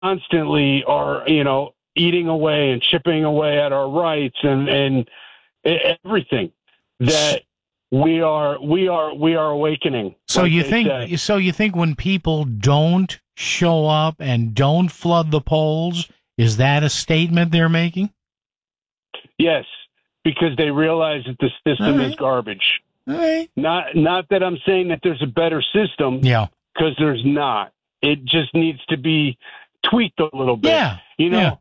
constantly are, eating away and chipping away at our rights and everything that we are awakening. So you think when people don't show up and don't flood the polls, is that a statement they're making? Yes, because they realize that the system is garbage. All right. Not that I'm saying that there's a better system. Yeah. Because there's not. It just needs to be tweaked a little bit. Yeah. And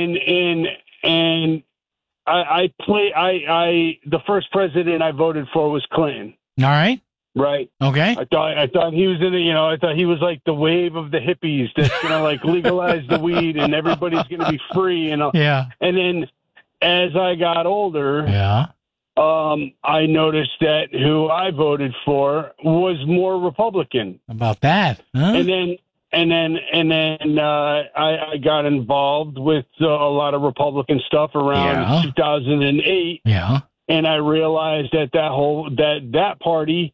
the first president I voted for was Clinton. All right. Right. Okay. I thought he was I thought he was like the wave of the hippies that's gonna like legalize the weed and everybody's gonna be free and yeah. And then as I got older, I noticed that who I voted for was more Republican. About that, huh? And then I got involved with a lot of Republican stuff around 2008. Yeah. And I realized that party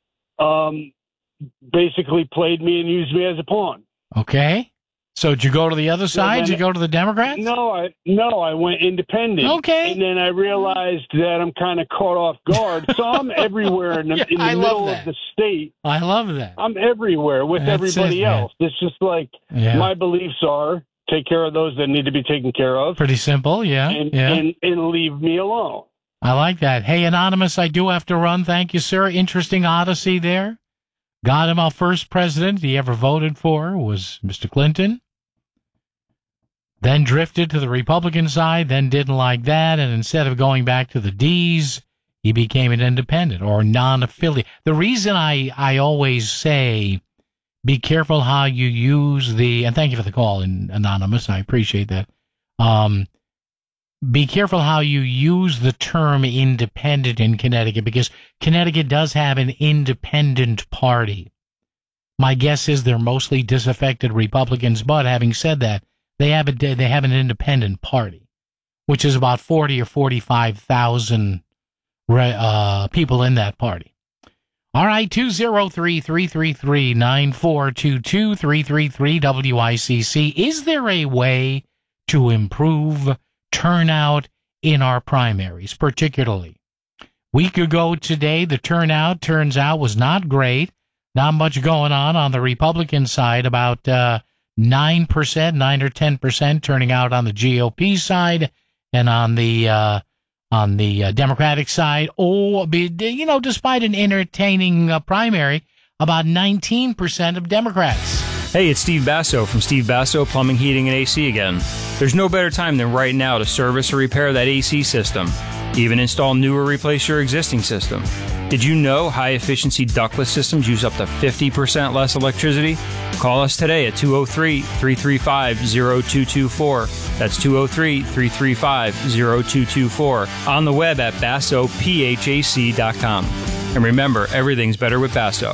basically played me and used me as a pawn. Okay. So did you go to the other side? Did you go to the Democrats? No, I went independent. Okay. And then I realized that I'm kind of caught off guard. So I'm everywhere in the middle of the state. I love that. I'm everywhere with everybody else. It's just like my beliefs are take care of those that need to be taken care of. Pretty simple, and leave me alone. I like that. Hey, Anonymous, I do have to run. Thank you, sir. Interesting odyssey there. Got him, our first president he ever voted for was Mr. Clinton. Then drifted to the Republican side, then didn't like that, and instead of going back to the D's, he became an independent or non-affiliate. The reason I always say be careful how you use and thank you for the call, Anonymous, I appreciate that. Be careful how you use the term independent in Connecticut, because Connecticut does have an independent party. My guess is they're mostly disaffected Republicans, but having said that, they have an independent party, which is about 40 or 45,000 people in that party. All right, 203-333-9422, 333-WICC. Is there a way to improve turnout in our primaries, particularly? Week ago today, the turnout, turns out, was not great. Not much going on the Republican side, about 9%, 9 or 10% turning out on the GOP side, and on the Democratic side, despite an entertaining primary, about 19% of Democrats. Hey, it's Steve Basso from Steve Basso Plumbing, Heating, and AC again. There's no better time than right now to service or repair that AC system. Even install new or replace your existing system. Did you know high-efficiency ductless systems use up to 50% less electricity? Call us today at 203-335-0224. That's 203-335-0224. On the web at BassoPHAC.com. And remember, everything's better with Basso.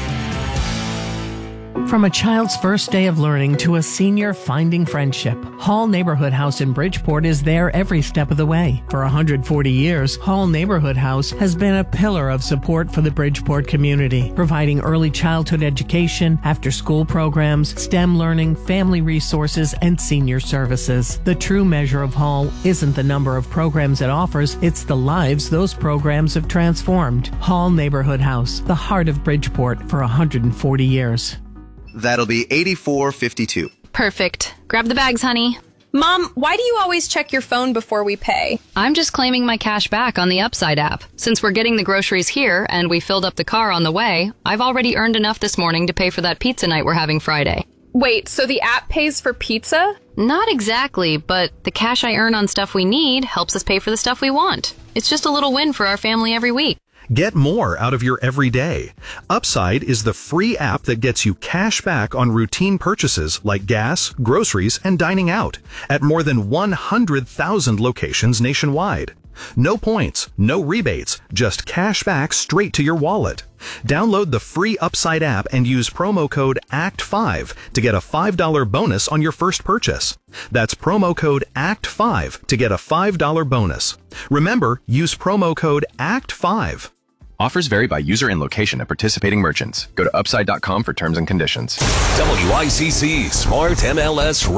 From a child's first day of learning to a senior finding friendship, Hall Neighborhood House in Bridgeport is there every step of the way. For 140 years, Hall Neighborhood House has been a pillar of support for the Bridgeport community, providing early childhood education, after-school programs, STEM learning, family resources, and senior services. The true measure of Hall isn't the number of programs it offers, it's the lives those programs have transformed. Hall Neighborhood House, the heart of Bridgeport for 140 years. That'll be $84.52. Perfect. Grab the bags, honey. Mom, why do you always check your phone before we pay? I'm just claiming my cash back on the Upside app. Since we're getting the groceries here and we filled up the car on the way, I've already earned enough this morning to pay for that pizza night we're having Friday. Wait, so the app pays for pizza? Not exactly, but the cash I earn on stuff we need helps us pay for the stuff we want. It's just a little win for our family every week. Get more out of your everyday. Upside is the free app that gets you cash back on routine purchases like gas, groceries, and dining out at more than 100,000 locations nationwide. No points, no rebates, just cash back straight to your wallet. Download the free Upside app and use promo code ACT5 to get a $5 bonus on your first purchase. That's promo code ACT5 to get a $5 bonus. Remember, use promo code ACT5. Offers vary by user and location at participating merchants. Go to upside.com for terms and conditions. WICC Smart MLS